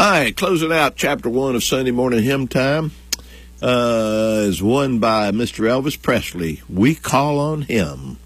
All right, closing out chapter 1 of Sunday Morning Hymn Time is one by Mr. Elvis Presley. We Call on Him.